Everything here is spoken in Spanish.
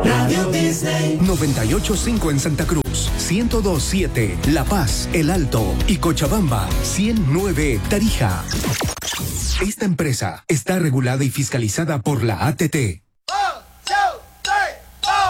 Radio Disney. 98.5 en Santa Cruz, 102.7 La Paz, El Alto y Cochabamba, 100.9 Tarija. Esta empresa está regulada y fiscalizada por la ATT.